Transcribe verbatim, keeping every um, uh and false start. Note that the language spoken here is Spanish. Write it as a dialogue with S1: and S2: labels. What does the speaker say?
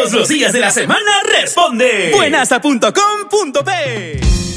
S1: Todos los días de la semana responde. Buenasa punto com punto pe